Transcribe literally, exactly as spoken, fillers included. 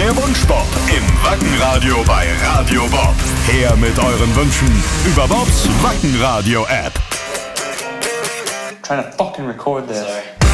Der Wunschbob im Wackenradio bei Radio Bob. Her mit euren Wünschen über Bobs Wackenradio-App. Trying to fucking record this. Sorry.